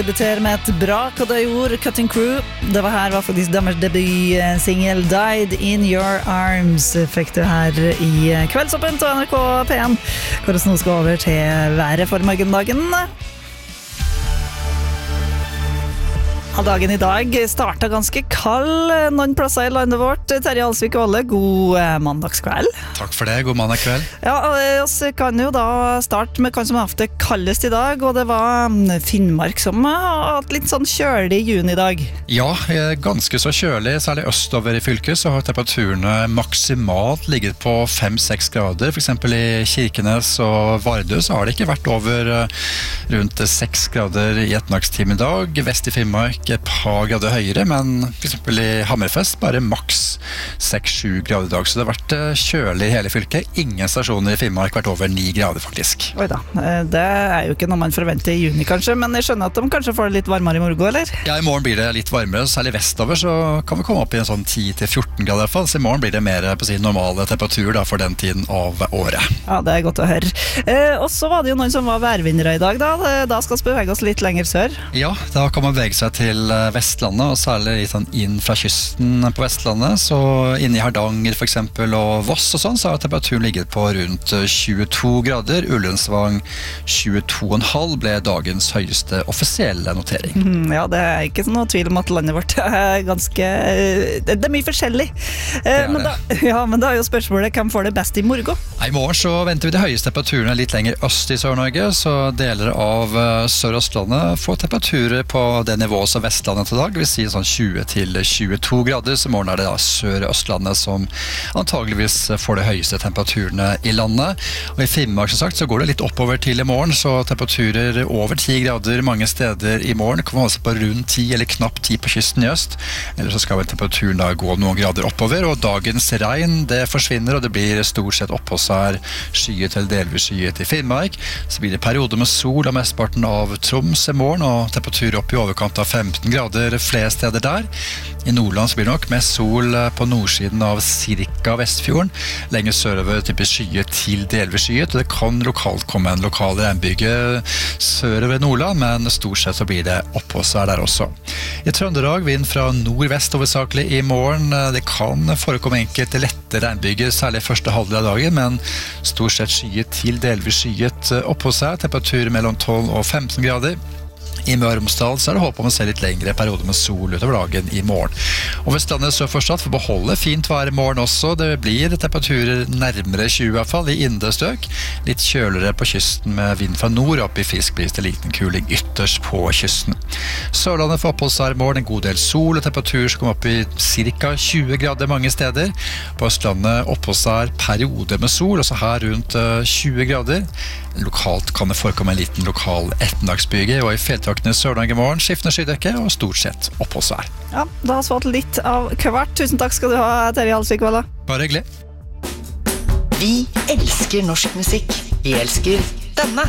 Debuterer med et brak, og det gjorde Cutting Crew. Det var faktisk deres debutsingel Died in Your Arms. Fikk du her i Kveldsåpent og NRK P1, hvor vi nå skal over til været for morgendagen. Dagen i dag startet ganske kald noen plasser i landet vårt. Terje Alsvik og alle, god mandagskveld. Takk for det, god mandagskveld. Ja, vi kan jo da starte med hva som har hatt det kaldest i dag, og det var Finnmark som har hatt litt sånn kjølig juni i dag. Ja, ganske så kjølig, særlig østover i fylket, så har temperaturene maksimalt ligget på 5-6 grader. For eksempel i Kirkenes og Vardø så har det ikke vært over rundt 6 grader i ettermiddagstime i dag. Vest i Finnmark et par grader høyere, men for eksempel i Hammerfest bare maks 6-7 grader i dag, så det har vært kjølig i hele fylket. Ingen stasjoner i Finnmark har vært over 9 grader faktisk. Oi da, det er jo ikke noe man forventer i juni kanskje, men jeg skjønner at de kanskje får det litt varmere i morgen, eller? Ja, i morgen blir det litt varmere, særlig vestover så kan vi komme opp i en sånn 10-14 grader i hvert fall, så i morgen blir det mer på sin normale temperatur da, for den tiden av året. Ja, det er godt å høre. Og så var det jo noen som var værvinnere i dag da. Da skal vi bevege oss litt lenger sør. Ja, da kan man bevege seg til Vestlandet, og særlig litt sånn inn fra kysten på Vestlandet, så inne i Hardanger for eksempel, og Voss og sånn, så har temperaturen ligget på rundt 22 grader. Ullensvang 22,5 ble dagens høyeste offisielle notering. Ja, det er ikke noe tvil om at landet vårt er ganske... Det er mye forskjellig. Men da er jo spørsmålet, hvem får det best i morgen? I morgen så venter vi de høyeste temperaturene litt lenger øst i Sør-Norge, så deler av Sør-Østlandet får temperaturer på det nivået som Vestlandet til dag, det vil si sånn 20-22 grader, så morgen er det da Sør-Østlandet som antageligvis får de høyeste temperaturene i landet. Og i Finnmark som sagt så går det litt oppover til i morgen, så temperaturer over 10 grader mange steder i morgen, kommer altså på rundt 10 eller knapt 10 på kysten i øst, eller så skal temperaturen da gå noen grader oppover, og dagens regn det forsvinner, og det blir stort sett oppholdsvær, skyet eller delvis skyet i Finnmark. Så blir det perioder med sol av mesteparten av Troms i morgen, og temperaturer opp i overkant av 15 grader flere steder der. I Nordland så blir det nok mest sol på nordsiden av cirka Vestfjorden, lenger sørover typisk skyet til delvis skyet, og det kan lokalt komme en lokal regnbyge sørover Nordland, men stort sett så blir det oppholdsvær der også. I Trøndelag vind fra nordvest hovedsakelig i morgen. Det kan forekomme enkelte lette regnbyger, særlig første halvdel av dagen, men stort sett skyet til delvis skyet oppholdsvær, temperatur mellom 12 og 15 grader. I Møre og Romsdal så er det håp om å se litt lengre perioder med sol utover dagen i morgen. Og Vestlandet sør for Stad får beholde fint vær i morgen også. Det blir temperaturer nærmere 20 i hvert fall i indre strøk. Litt kjøligere på kysten med vind fra nord, opp i frisk bris til liten kuling ytterst på kysten. Sørlandet får oppholdsvær i morgen, en god del sol og temperatur som kommer opp i ca. 20 grader mange steder. På Østlandet oppholdsvær, perioder med sol, også her rundt 20 grader. Lokalt kan det forekomme en liten lokal ettermiddagsbyge, og i fjelltraktene i Sør-Norge i morgen skiftende skydekke og stort sett oppholdsvær. Ja, da har vi fått litt av hvert. Tusen takk skal du ha, Terje Alsvik. Bare hyggelig. Vi elsker norsk musikk. Vi elsker denne.